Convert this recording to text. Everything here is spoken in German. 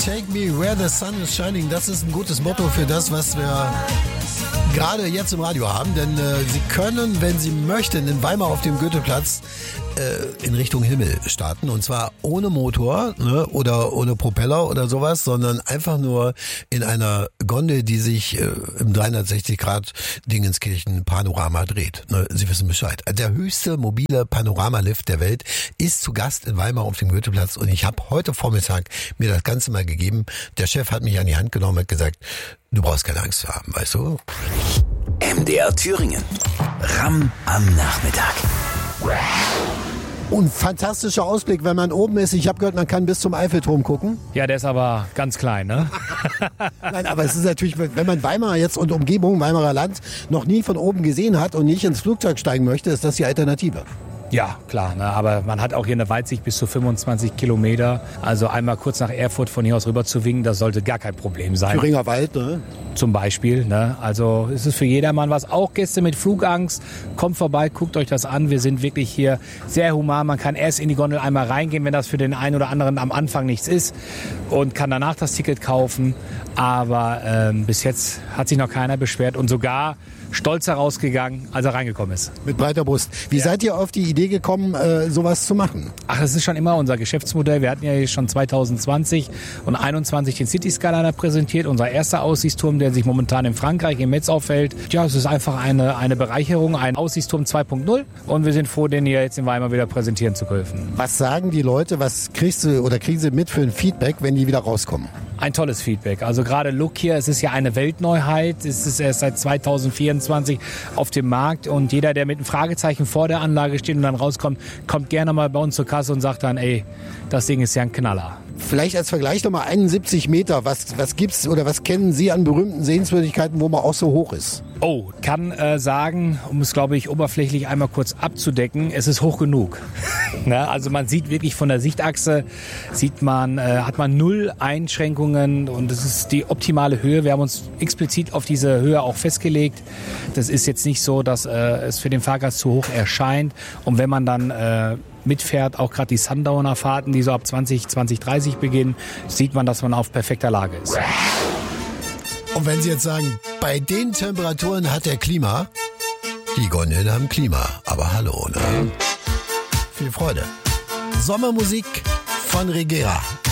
Take me where the sun is shining. Das ist ein gutes Motto für das, was wir gerade jetzt im Radio haben. Denn Sie können, wenn Sie möchten, in Weimar auf dem Goetheplatz in Richtung Himmel starten. Und zwar ohne Motor, ne, oder ohne Propeller oder sowas, sondern einfach nur in einer Gondel, die sich im 360-Grad-Dingenskirchen-Panorama dreht. Ne, Sie wissen Bescheid. Der höchste mobile Panoramalift der Welt ist zu Gast in Weimar auf dem Goetheplatz. Und ich habe heute Vormittag mir das Ganze mal gegeben. Der Chef hat mich an die Hand genommen und hat gesagt, du brauchst keine Angst zu haben, weißt du? MDR Thüringen. Ram am Nachmittag. Und fantastischer Ausblick, wenn man oben ist. Ich habe gehört, man kann bis zum Eiffelturm gucken. Ja, der ist aber ganz klein, ne? Nein, aber es ist natürlich, wenn man Weimar jetzt und Umgebung, Weimarer Land, noch nie von oben gesehen hat und nicht ins Flugzeug steigen möchte, ist das die Alternative. Ja, klar, ne? Aber man hat auch hier eine Weitsicht bis zu 25 Kilometer. Also einmal kurz nach Erfurt von hier aus rüber zu winken, das sollte gar kein Problem sein. Thüringer Wald, ne? Zum Beispiel, ne? Also es ist für jedermann was. Auch Gäste mit Flugangst, kommt vorbei, guckt euch das an. Wir sind wirklich hier sehr human. Man kann erst in die Gondel einmal reingehen, wenn das für den einen oder anderen am Anfang nichts ist, und kann danach das Ticket kaufen. Aber bis jetzt hat sich noch keiner beschwert und sogar stolz herausgegangen, als er reingekommen ist. Mit breiter Brust. Wie seid ihr auf die Idee gekommen, sowas zu machen? Ach, das ist schon immer unser Geschäftsmodell. Wir hatten ja schon 2020 und 2021 den City Skyliner präsentiert. Unser erster Aussichtsturm, der sich momentan in Frankreich, in Metz aufhält. Ja, es ist einfach eine Bereicherung, ein Aussichtsturm 2.0. Und wir sind froh, den hier jetzt in Weimar wieder präsentieren zu dürfen. Was sagen die Leute, was kriegst du oder kriegen sie mit für ein Feedback, wenn die wieder rauskommen? Ein tolles Feedback. Also gerade Look hier, es ist ja eine Weltneuheit. Es ist erst seit 2024 auf dem Markt. Und jeder, der mit einem Fragezeichen vor der Anlage steht und dann rauskommt, kommt gerne mal bei uns zur Kasse und sagt dann, ey, das Ding ist ja ein Knaller. Vielleicht als Vergleich nochmal 71 Meter. Was gibt's oder was kennen Sie an berühmten Sehenswürdigkeiten, wo man auch so hoch ist? Oh, kann sagen, um es, glaube ich, oberflächlich einmal kurz abzudecken, es ist hoch genug. Ne? Also man sieht wirklich von der Sichtachse, hat man 0 Einschränkungen und es ist die optimale Höhe. Wir haben uns explizit auf diese Höhe auch festgelegt. Das ist jetzt nicht so, dass es für den Fahrgast zu hoch erscheint. Und wenn man dann mitfährt, auch gerade die Sundowner-Fahrten, die so ab 2030 beginnen, sieht man, dass man auf perfekter Lage ist. Und wenn Sie jetzt sagen, bei den Temperaturen hat der Klima, die Gondeln haben Klima, aber hallo, ne? Viel Freude. Sommermusik von Regera.